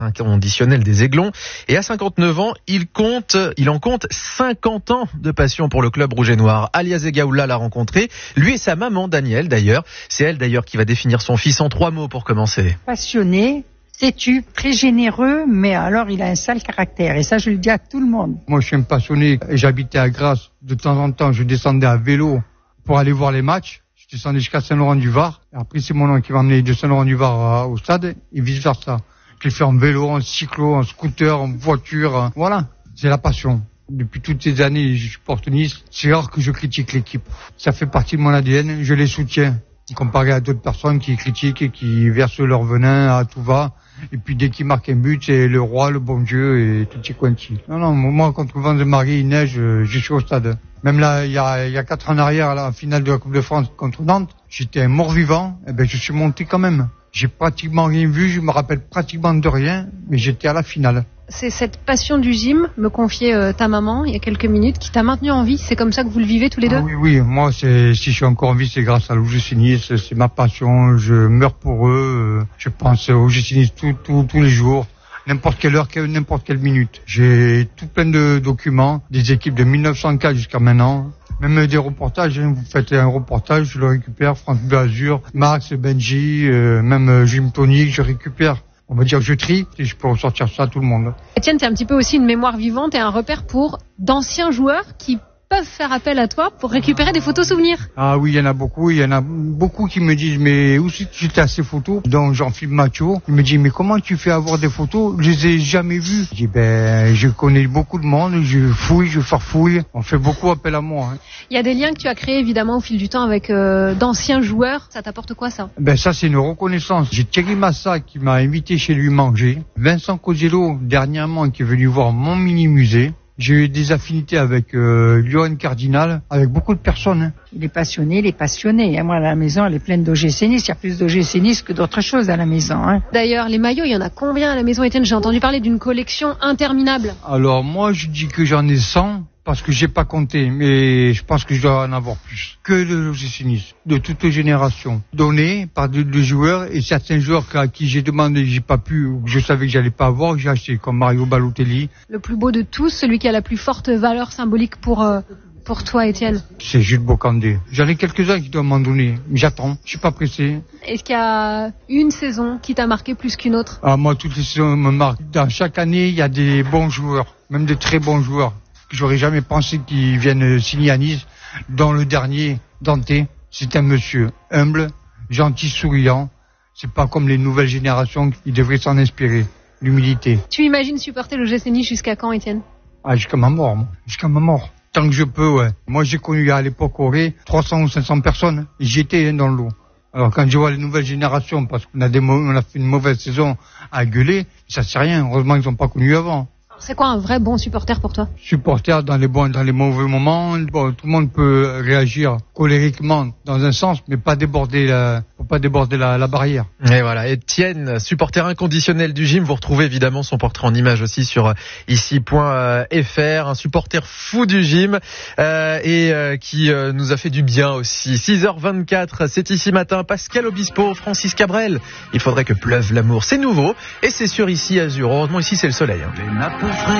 inconditionnel des Aiglons. Et à 59 ans, il en compte 50 ans de passion pour le club rouge et noir. Alia Zegaoula l'a rencontré, lui et sa maman Danielle d'ailleurs. C'est elle d'ailleurs qui va définir son fils en 3 mots pour commencer. Passionné, têtu, très généreux, mais alors il a un sale caractère. Et ça, je le dis à tout le monde. Moi, je suis un passionné. J'habitais à Grasse. De temps en temps, je descendais à vélo pour aller voir les matchs. Je descendais jusqu'à Saint-Laurent-du-Var. Et après, c'est mon oncle qui m'a emmené de Saint-Laurent-du-Var au stade et vice-versa. Je l'ai fait en vélo, en cyclo, en scooter, en voiture. Voilà, c'est la passion. Depuis toutes ces années, je supporte Nice. C'est rare que je critique l'équipe. Ça fait partie de mon ADN, je les soutiens. Comparé à d'autres personnes qui critiquent et qui versent leur venin à tout va. Et puis dès qu'ils marquent un but, c'est le roi, le bon Dieu et tutti quanti. Non, moi, quand le vent de Marie, il neige, je suis au stade. Même là, il y a 4 ans en arrière, à la finale de la Coupe de France contre Nantes, j'étais un mort-vivant, et je suis monté quand même. J'ai pratiquement rien vu, je me rappelle pratiquement de rien, mais j'étais à la finale. C'est cette passion du gym, me confiait ta maman il y a quelques minutes, qui t'a maintenu en vie. C'est comme ça que vous le vivez tous les deux ? Oui, moi, si je suis encore en vie, c'est grâce à l'OGC Nice, c'est ma passion, je meurs pour eux, je pense au OGC Nice tous les jours. N'importe quelle heure, n'importe quelle minute. J'ai tout plein de documents, des équipes de 1904 jusqu'à maintenant. Même des reportages, vous faites un reportage, je le récupère, France Bleu Azur, Max, Benji, même Jim Tony, je récupère. On va dire que je trie et je peux ressortir ça à tout le monde. Etienne, tu es un petit peu aussi une mémoire vivante et un repère pour d'anciens joueurs qui peuvent faire appel à toi pour récupérer des photos souvenirs. Ah oui, il y en a beaucoup qui me disent mais où c'est que tu as ces photos, dont Jean-Philippe Mathieu. Il me dit mais comment tu fais avoir des photos, je les ai jamais vues. Je dis je connais beaucoup de monde, je fouille, je farfouille, on fait beaucoup appel à moi. Il y a des liens que tu as créés évidemment au fil du temps avec d'anciens joueurs, ça t'apporte quoi ça ? Ça c'est une reconnaissance. J'ai Thierry Massa qui m'a invité chez lui manger, Vincent Cosello dernièrement qui est venu voir mon mini-musée. J'ai eu des affinités avec Johan Cardinal, avec beaucoup de personnes. Il est passionné. Moi, la maison, elle est pleine d'OGC Nice. Il y a plus d'OGC Nice que d'autres choses à la maison. D'ailleurs, les maillots, il y en a combien à la maison, Etienne ? J'ai entendu parler d'une collection interminable. Alors, moi, je dis que j'en ai 100, parce que j'ai pas compté, mais je pense que je dois en avoir plus que de l'OGC Nice, de toutes les générations, données par des joueurs et certains joueurs à qui j'ai demandé, j'ai pas pu, ou que je savais que j'allais pas avoir, j'ai acheté, comme Mario Balotelli. Le plus beau de tous, celui qui a la plus forte valeur symbolique pour toi, Etienne ? C'est Jules Bocandé. J'en ai quelques-uns qui doivent m'en donner, mais j'attends, je suis pas pressé. Est-ce qu'il y a une saison qui t'a marqué plus qu'une autre ? Moi, toutes les saisons me marquent. Dans chaque année, il y a des bons joueurs, même des très bons joueurs. J'aurais jamais pensé qu'ils viennent signer à Nice, dont le dernier, Dante. C'est un monsieur humble, gentil, souriant. C'est pas comme les nouvelles générations qui devraient s'en inspirer. L'humilité. Tu imagines supporter le l'OGC Nice jusqu'à quand, Etienne ? Jusqu'à ma mort, moi. Jusqu'à ma mort. Tant que je peux, ouais. Moi, j'ai connu à l'époque au Ré 300 ou 500 personnes. Et j'étais dans l'eau. Alors quand je vois les nouvelles générations, parce qu'on a fait une mauvaise saison à gueuler, ça c'est rien. Heureusement qu'ils n'ont pas connu avant. C'est quoi un vrai bon supporter pour toi ? Supporter dans les mauvais moments. Bon, tout le monde peut réagir colériquement dans un sens, mais pas déborder la barrière. Et voilà, Etienne, supporter inconditionnel du gym. Vous retrouvez évidemment son portrait en image aussi sur ici.fr. Un supporter fou du gym qui nous a fait du bien aussi. 6h24, c'est ici matin. Pascal Obispo, Francis Cabrel. Il faudrait que pleuve l'amour. C'est nouveau et c'est sur ici Azur. Heureusement ici c'est le soleil.